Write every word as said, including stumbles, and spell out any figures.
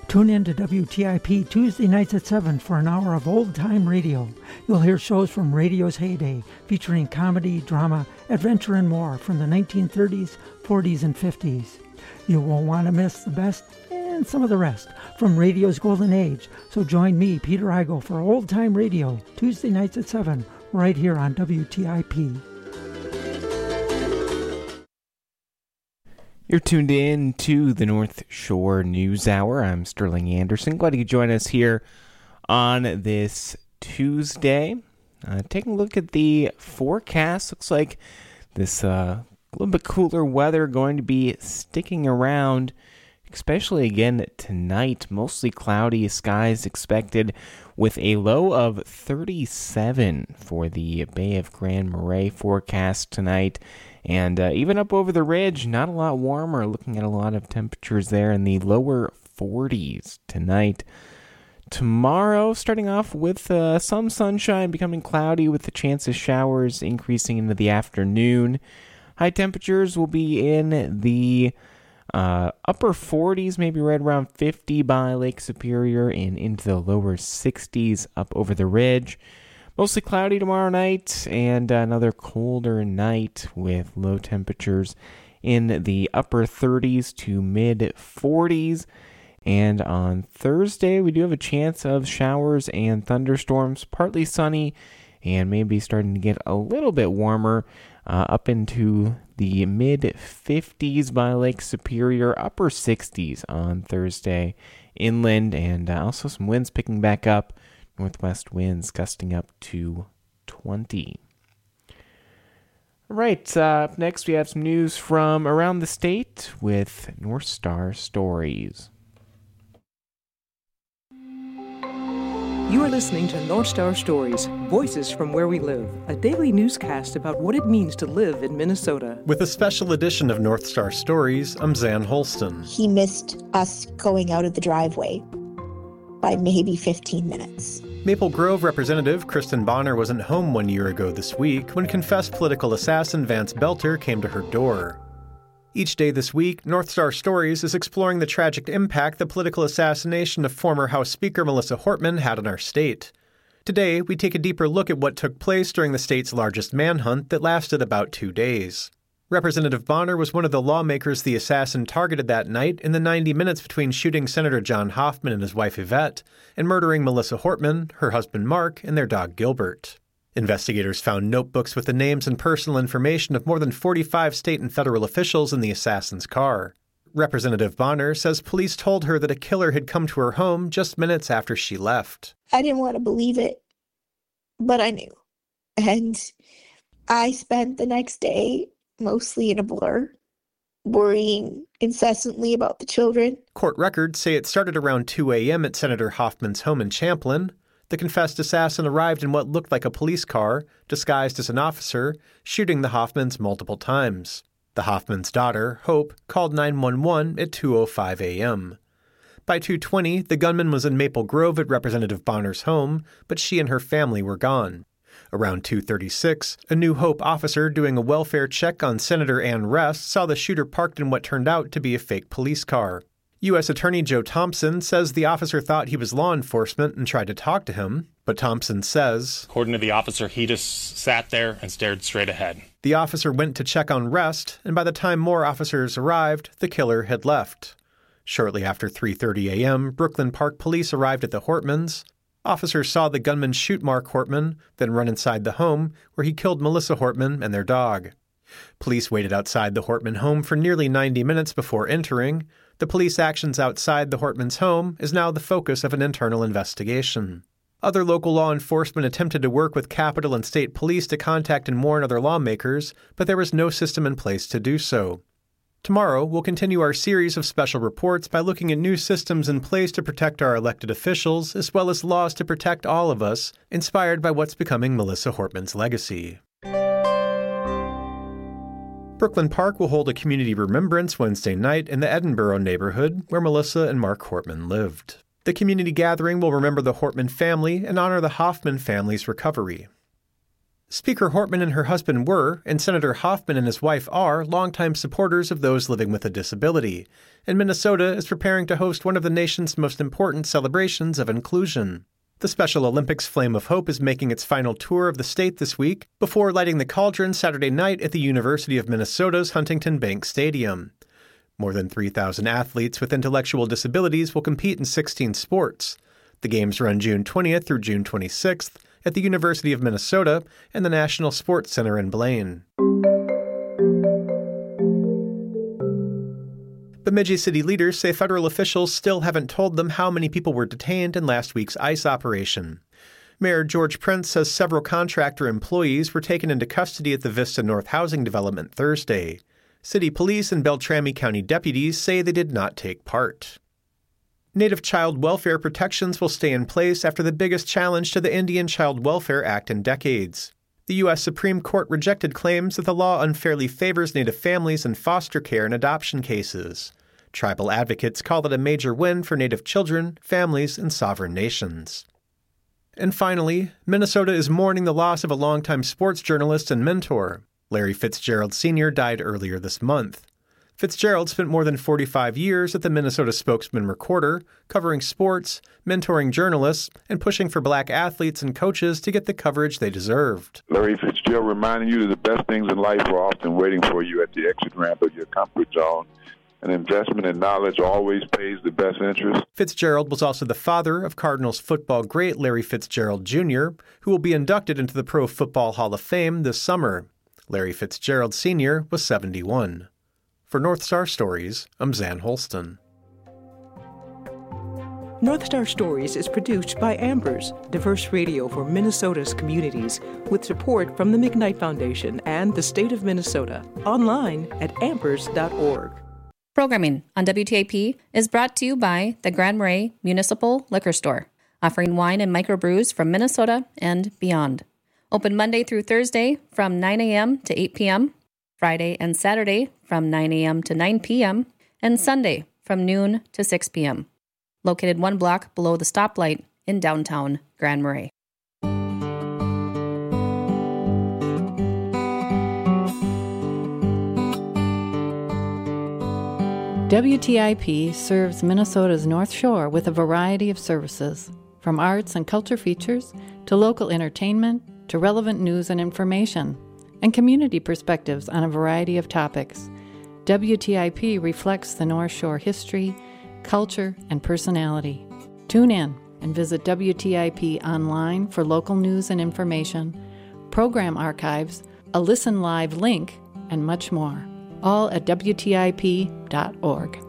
Tune in to W T I P Tuesday nights at seven for an hour of old-time radio. You'll hear shows from radio's heyday, featuring comedy, drama, adventure, and more from the nineteen thirties, forties, and fifties. You won't want to miss the best and some of the rest from radio's golden age. So join me, Peter Igo, for old-time radio, Tuesday nights at seven, right here on W T I P. You're tuned in to the North Shore News Hour. I'm Sterling Anderson. Glad you could join us here on this Tuesday. Uh, taking a look at the forecast. Looks like this uh, little bit cooler weather going to be sticking around, especially again tonight. Mostly cloudy skies expected with a low of thirty-seven for the Bay of Grand Marais forecast tonight. And uh, even up over the ridge, not a lot warmer, looking at a lot of temperatures there in the lower forties tonight. Tomorrow, starting off with uh, some sunshine, becoming cloudy with the chance of showers increasing into the afternoon. High temperatures will be in the uh, upper forties, maybe right around fifty by Lake Superior, and into the lower sixties up over the ridge. Mostly cloudy tomorrow night, and another colder night with low temperatures in the upper thirties to mid forties. And on Thursday, we do have a chance of showers and thunderstorms, partly sunny, and maybe starting to get a little bit warmer uh, up into the mid fifties by Lake Superior, upper sixties on Thursday inland, and uh, also some winds picking back up. Northwest winds gusting up to twenty. All right, uh, up next we have some news from around the state with North Star Stories. You are listening to North Star Stories, Voices from Where We Live, a daily newscast about what it means to live in Minnesota. With a special edition of North Star Stories, I'm Zan Holston. He missed us going out of the driveway by maybe fifteen minutes. Maple Grove Representative Kristen Bonner wasn't home one year ago this week when confessed political assassin Vance Belter came to her door. Each day this week, North Star Stories is exploring the tragic impact the political assassination of former House Speaker Melissa Hortman had on our state. Today, we take a deeper look at what took place during the state's largest manhunt that lasted about two days. Representative Bonner was one of the lawmakers the assassin targeted that night in the ninety minutes between shooting Senator John Hoffman and his wife Yvette and murdering Melissa Hortman, her husband Mark, and their dog Gilbert. Investigators found notebooks with the names and personal information of more than forty-five state and federal officials in the assassin's car. Representative Bonner says police told her that a killer had come to her home just minutes after she left. I didn't want to believe it, but I knew. And I spent the next day mostly in a blur, worrying incessantly about the children. Court records say it started around two a.m. at Senator Hoffman's home in Champlin. The confessed assassin arrived in what looked like a police car, disguised as an officer, shooting the Hoffmans multiple times. The Hoffmans' daughter, Hope, called nine one one at two oh five a.m. By two twenty, the gunman was in Maple Grove at Representative Bonner's home, but she and her family were gone. Around two thirty-six, a New Hope officer doing a welfare check on Senator Ann Rest saw the shooter parked in what turned out to be a fake police car. U S Attorney Joe Thompson says the officer thought he was law enforcement and tried to talk to him, but Thompson says, according to the officer, he just sat there and stared straight ahead. The officer went to check on Rest, and by the time more officers arrived, the killer had left. Shortly after three thirty a.m., Brooklyn Park Police arrived at the Hortmans. Officers saw the gunman shoot Mark Hortman, then run inside the home, where he killed Melissa Hortman and their dog. Police waited outside the Hortman home for nearly ninety minutes before entering. The police actions outside the Hortmans' home is now the focus of an internal investigation. Other local law enforcement attempted to work with Capitol and state police to contact and warn other lawmakers, but there was no system in place to do so. Tomorrow, we'll continue our series of special reports by looking at new systems in place to protect our elected officials, as well as laws to protect all of us, inspired by what's becoming Melissa Hortman's legacy. Brooklyn Park will hold a community remembrance Wednesday night in the Edinburgh neighborhood where Melissa and Mark Hortman lived. The community gathering will remember the Hortman family and honor the Hoffman family's recovery. Speaker Hortman and her husband were, and Senator Hoffman and his wife are, longtime supporters of those living with a disability, and Minnesota is preparing to host one of the nation's most important celebrations of inclusion. The Special Olympics Flame of Hope is making its final tour of the state this week before lighting the cauldron Saturday night at the University of Minnesota's Huntington Bank Stadium. More than three thousand athletes with intellectual disabilities will compete in sixteen sports. The games run June twentieth through June twenty-sixth at the University of Minnesota and the National Sports Center in Blaine. Bemidji city leaders say federal officials still haven't told them how many people were detained in last week's ICE operation. Mayor George Prince says several contractor employees were taken into custody at the Vista North housing development Thursday. City police and Beltrami County deputies say they did not take part. Native child welfare protections will stay in place after the biggest challenge to the Indian Child Welfare Act in decades. The U S Supreme Court rejected claims that the law unfairly favors Native families in foster care and adoption cases. Tribal advocates call it a major win for Native children, families, and sovereign nations. And finally, Minnesota is mourning the loss of a longtime sports journalist and mentor. Larry Fitzgerald Senior died earlier this month. Fitzgerald spent more than forty-five years at the Minnesota Spokesman-Recorder, covering sports, mentoring journalists, and pushing for black athletes and coaches to get the coverage they deserved. Larry Fitzgerald reminding you that the best things in life are often waiting for you at the exit ramp of your comfort zone. An investment in knowledge always pays the best interest. Fitzgerald was also the father of Cardinals football great Larry Fitzgerald Junior, who will be inducted into the Pro Football Hall of Fame this summer. Larry Fitzgerald Senior was seventy-one. For North Star Stories, I'm Zan Holston. North Star Stories is produced by Ambers, diverse radio for Minnesota's communities, with support from the McKnight Foundation and the state of Minnesota. Online at ambers dot org. Programming on W T I P is brought to you by the Grand Marais Municipal Liquor Store, offering wine and microbrews from Minnesota and beyond. Open Monday through Thursday from nine a.m. to eight p.m., Friday and Saturday from nine a.m. to nine p.m., and Sunday from noon to six p.m. Located one block below the stoplight in downtown Grand Marais. W T I P serves Minnesota's North Shore with a variety of services, from arts and culture features to local entertainment to relevant news and information, and community perspectives on a variety of topics. W T I P reflects the North Shore history, culture, and personality. Tune in and visit W T I P online for local news and information, program archives, a Listen Live link, and much more. All at W T I P dot org.